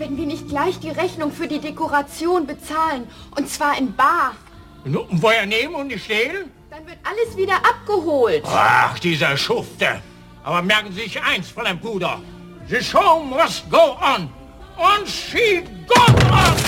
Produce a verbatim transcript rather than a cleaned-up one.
Werden wir nicht gleich die Rechnung für die Dekoration bezahlen? Und zwar in bar. Und woher nehmen und nicht stehlen? Dann wird alles wieder abgeholt. Ach, dieser Schufte. Aber merken Sie sich eins, Fräulein Puder. The show must go on. Und she got on.